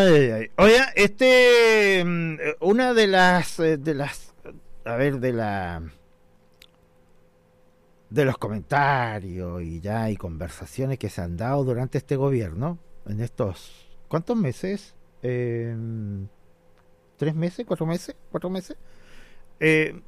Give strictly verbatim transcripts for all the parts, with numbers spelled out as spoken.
Ay, ay. Oye, este, una de las, de las, a ver, de la, de los comentarios y ya y conversaciones que se han dado durante este gobierno, en estos, ¿cuántos meses? Eh, ¿Tres meses? ¿Cuatro meses? ¿Cuatro meses? Eh,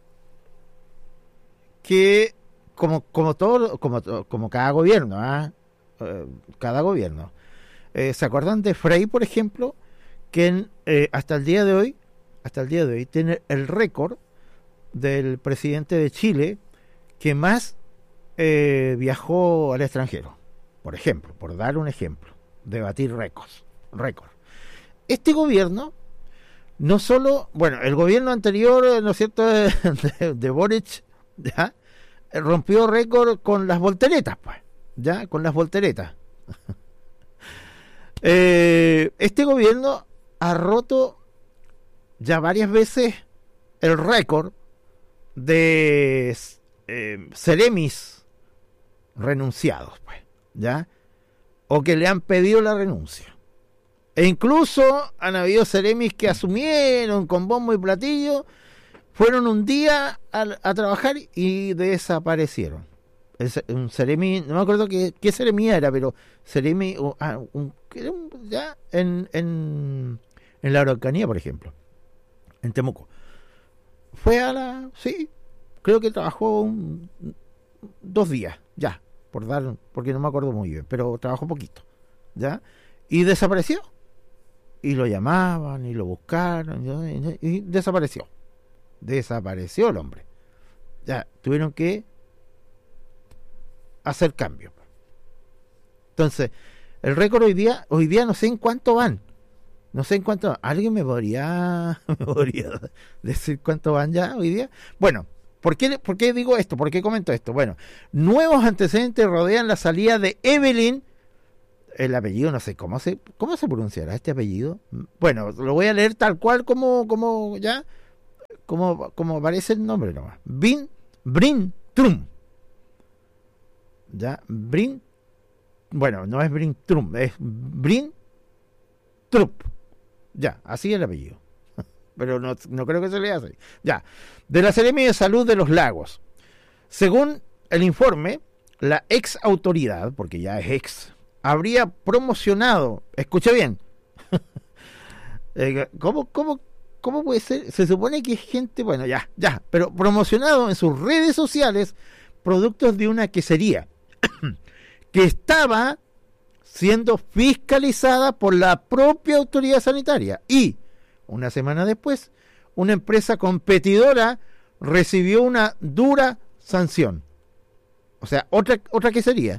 que como como todo, como como cada gobierno, ¿ah? Eh, cada gobierno. Eh, ¿Se acuerdan de Frei, por ejemplo? Que en, eh, hasta el día de hoy, hasta el día de hoy, tiene el récord del presidente de Chile que más eh, viajó al extranjero. Por ejemplo, por dar un ejemplo, de batir récords, récord. Este gobierno, no solo, bueno, el gobierno anterior, ¿no es cierto?, de, de, de Boric, ¿ya?, rompió récord con las volteretas, pues, ¿ya?, con las volteretas. Eh, este gobierno ha roto ya varias veces el récord de eh, seremis renunciados, pues, ¿ya? O que le han pedido la renuncia. E incluso han habido seremis que asumieron con bombo y platillo, fueron un día a, a trabajar y desaparecieron. Es un seremi, no me acuerdo qué, qué seremi era, pero seremi, uh, ah, un, un, ya en, en, en la Araucanía, por ejemplo, en Temuco. Fue a la, sí, creo que trabajó un, dos días, ya, por dar, porque no me acuerdo muy bien, pero trabajó poquito, ya, y desapareció. Y lo llamaban y lo buscaron y, y desapareció. Desapareció el hombre. Ya, tuvieron que hacer cambios. Entonces, el récord hoy día, hoy día no sé en cuánto van. No sé en cuánto van. ¿Alguien me podría, me podría decir cuánto van ya hoy día? Bueno, ¿por qué, ¿por qué digo esto? ¿Por qué comento esto? Bueno, nuevos antecedentes rodean la salida de Evelyn. El apellido, no sé, ¿cómo se cómo se pronunciará este apellido? Bueno, lo voy a leer tal cual como, como ya, como, como aparece el nombre nomás. Bin, Brin Trum. Ya, Brin, bueno, no es Brin Trum, es Brin Trup. Ya, así es el apellido. Pero no, no creo que se lea así. Ya, de la Seremi de Salud de los Lagos. Según el informe, la ex autoridad, porque ya es ex, habría promocionado, escucha bien, eh, ¿cómo, cómo, ¿cómo puede ser? Se supone que es gente, bueno, ya, ya, pero promocionado en sus redes sociales productos de una quesería que estaba siendo fiscalizada por la propia autoridad sanitaria y una semana después una empresa competidora recibió una dura sanción. O sea, otra, otra quesería.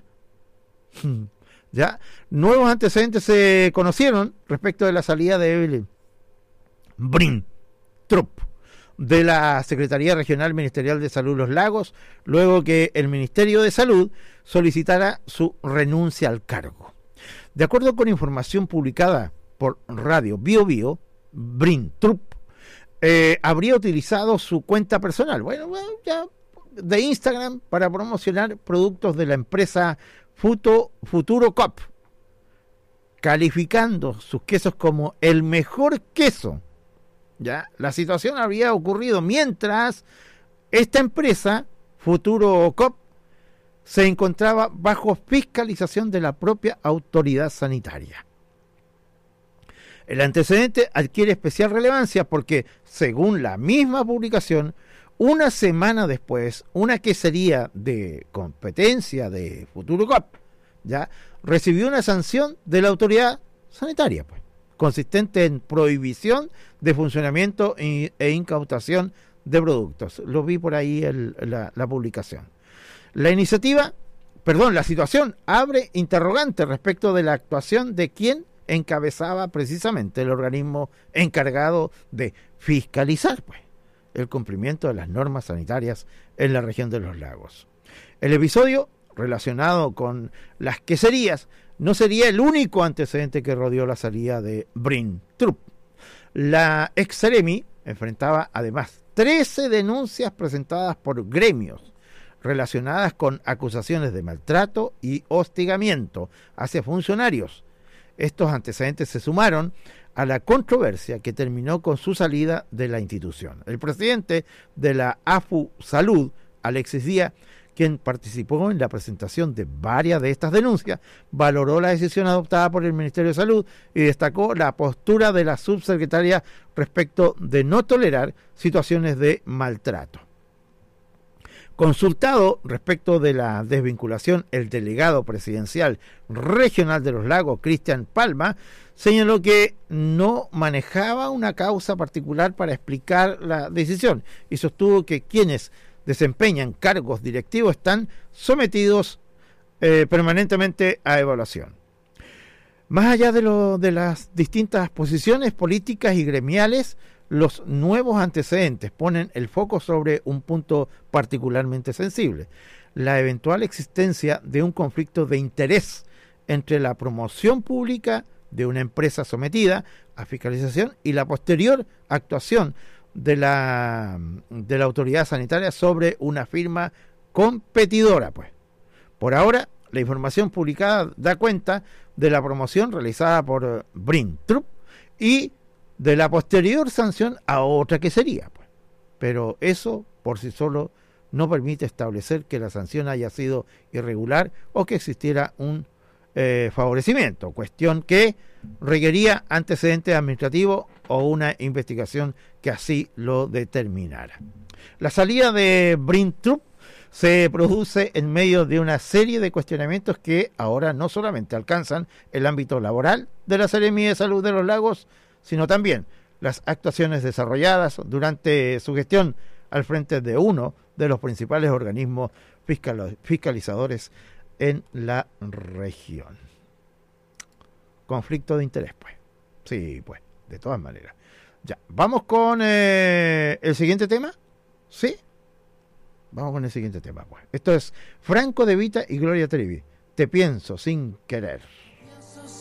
¿Ya? Nuevos antecedentes se conocieron respecto de la salida de Evelyn Brin Trup de la Secretaría Regional Ministerial de Salud Los Lagos, luego que el Ministerio de Salud solicitara su renuncia al cargo. De acuerdo con información publicada por Radio Bio Bio, Brin Trup eh, habría utilizado su cuenta personal, bueno, bueno, ya, de Instagram para promocionar productos de la empresa Futo, Futuro Cop, calificando sus quesos como el mejor queso. ¿Ya? La situación habría ocurrido mientras esta empresa, Futuro Cop, se encontraba bajo fiscalización de la propia autoridad sanitaria. El antecedente adquiere especial relevancia porque, según la misma publicación, una semana después, una quesería de competencia de Futuro Cop, ya, recibió una sanción de la autoridad sanitaria, pues, consistente en prohibición de funcionamiento e incautación de productos. Lo vi por ahí el, la, la publicación. La iniciativa, perdón, la situación abre interrogante respecto de la actuación de quien encabezaba precisamente el organismo encargado de fiscalizar, pues, el cumplimiento de las normas sanitarias en la región de los lagos. El episodio relacionado con las queserías no sería el único antecedente que rodeó la salida de Brin Trup. La ex Seremi enfrentaba además trece denuncias presentadas por gremios relacionadas con acusaciones de maltrato y hostigamiento hacia funcionarios, Estos antecedentes se sumaron a la controversia que terminó con su salida de la institución. El presidente de la AFU Salud, Alexis Díaz, quien participó en la presentación de varias de estas denuncias, valoró la decisión adoptada por el Ministerio de Salud y destacó la postura de la subsecretaria respecto de no tolerar situaciones de maltrato. Consultado respecto de la desvinculación, el delegado presidencial regional de los Lagos, Cristian Palma, señaló que no manejaba una causa particular para explicar la decisión y sostuvo que quienes desempeñan cargos directivos están sometidos eh, permanentemente a evaluación. Más allá de, lo, de las distintas posiciones políticas y gremiales, los nuevos antecedentes ponen el foco sobre un punto particularmente sensible: la eventual existencia de un conflicto de interés entre la promoción pública de una empresa sometida a fiscalización y la posterior actuación de la, de la autoridad sanitaria sobre una firma competidora. Pues, por ahora, la información publicada da cuenta de la promoción realizada por Brinttrup y de la posterior sanción a otra que sería, pues. Pero eso por sí solo no permite establecer que la sanción haya sido irregular o que existiera un eh, favorecimiento, cuestión que requería antecedentes administrativos o una investigación que así lo determinara. La salida de Brinttrup se produce en medio de una serie de cuestionamientos que ahora no solamente alcanzan el ámbito laboral de la Seremía de Salud de los Lagos, sino también las actuaciones desarrolladas durante su gestión al frente de uno de los principales organismos fiscal- fiscalizadores en la región. Conflicto de interés, pues. Sí, pues, de todas maneras. Ya, vamos con eh, el siguiente tema. ¿Sí? Vamos con el siguiente tema, pues. Esto es Franco De Vita y Gloria Trevi. Te pienso sin querer.